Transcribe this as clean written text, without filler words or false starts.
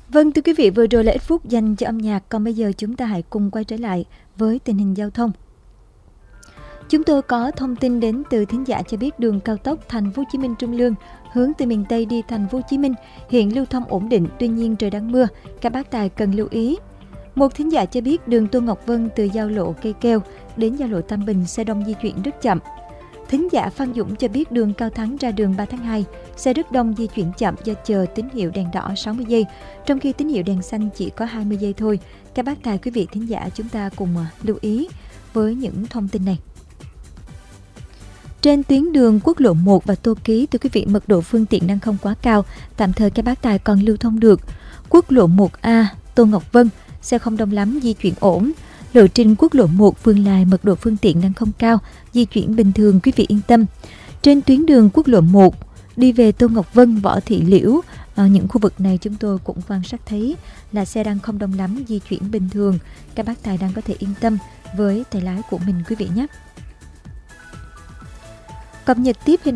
Vâng, thưa quý vị, vừa rồi là ít phút dành cho âm nhạc, còn bây giờ chúng ta hãy cùng quay trở lại với tình hình giao thông. Chúng tôi có thông tin đến từ thính giả cho biết đường cao tốc Thành phố Hồ Chí Minh Trung Lương hướng từ miền Tây đi Thành phố Hồ Chí Minh hiện lưu thông ổn định, tuy nhiên trời đang mưa, các bác tài cần lưu ý. Một thính giả cho biết đường Tô Ngọc Vân từ giao lộ Cây Keo đến giao lộ Tam Bình xe đông di chuyển rất chậm. Thính giả Phan Dũng cho biết đường Cao Thắng ra đường 3 tháng 2, xe rất đông di chuyển chậm do chờ tín hiệu đèn đỏ 60 giây, trong khi tín hiệu đèn xanh chỉ có 20 giây thôi. Các bác tài quý vị thính giả chúng ta cùng lưu ý với những thông tin này. Trên tuyến đường quốc lộ 1 và Tô Ký, thưa quý vị, mật độ phương tiện đang không quá cao, tạm thời các bác tài còn lưu thông được. Quốc lộ 1A, Tô Ngọc Vân, xe không đông lắm, di chuyển ổn. Lộ trình quốc lộ 1 Phương Lai mật độ phương tiện đang không cao, di chuyển bình thường, quý vị yên tâm. Trên tuyến đường quốc lộ 1 đi về Tô Ngọc Vân, Võ Thị Liễu, những khu vực này chúng tôi cũng quan sát thấy là xe đang không đông lắm, di chuyển bình thường. Các bác tài đang có thể yên tâm với tay lái của mình quý vị nhé. Cập nhật tiếp hình